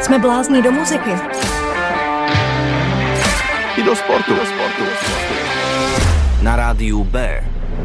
Jsme blázni do muziky. I do sportu. Na rádiu B.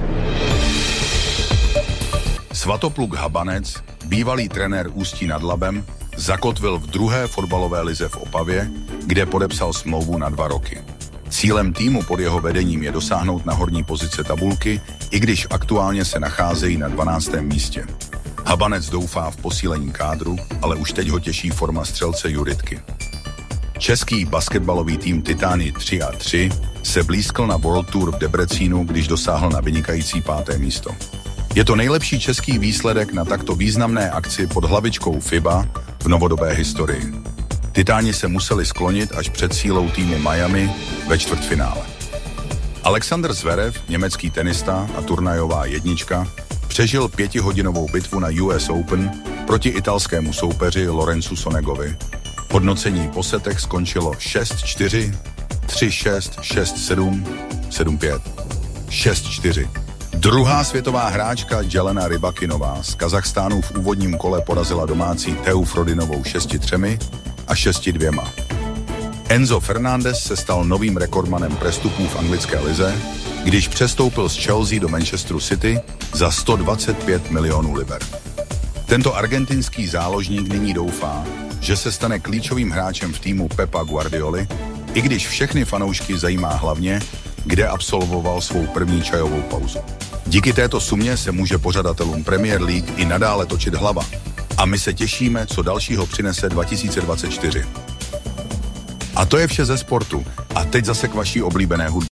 Svatopluk Habanec, bývalý trenér Ústí nad Labem, zakotvil v druhé fotbalové lize v Opavě, kde podepsal smlouvu na 2 roky. Cílem týmu pod jeho vedením je dosáhnout na horní pozice tabulky, i když aktuálně se nacházejí na 12. místě. Habanec doufá v posílení kádru, ale už teď ho těší forma střelce Juritky. Český basketbalový tým Titáni 3x3 se blízkl na World Tour v Debrecínu, když dosáhl na vynikající 5. místo. Je to nejlepší český výsledek na takto významné akci pod hlavičkou FIBA v novodobé historii. Titáni se museli sklonit až před sílou týmu Miami ve čtvrtfinále. Alexander Zverev, německý tenista a turnajová jednička, přežil 5hodinovou bitvu na US Open proti italskému soupeři Lorenzu Sonegovi. Hodnocení po setech skončilo 6-4, 3-6, 6-7, 7-5, 6-4. Druhá světová hráčka Jelena Rybakinová z Kazachstánu v úvodním kole porazila domácí Teu Frodinovou 6-3 a 6-2. Enzo Fernández se stal novým rekordmanem prestupů v anglické lize, když přestoupil z Chelsea do Manchesteru City za 125 milionů liber. Tento argentinský záložník nyní doufá, že se stane klíčovým hráčem v týmu Pepa Guardioli, i když všechny fanoušky zajímá hlavně, kde absolvoval svou první čajovou pauzu. Díky této sumě se může pořadatelům Premier League i nadále točit hlava. A my se těšíme, co dalšího přinese 2024. A to je vše ze sportu. A teď zase k vaší oblíbené hudbě.